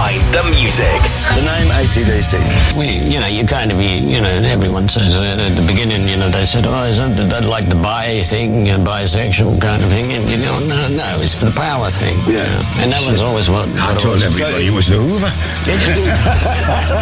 behind the music. The name AC/DC. You kind of, everyone says at the beginning, they said, oh, isn't that like the bi thing, bisexual kind of thing? And no, it's for the power thing. Yeah. And that was always what I told everybody it was the Hoover.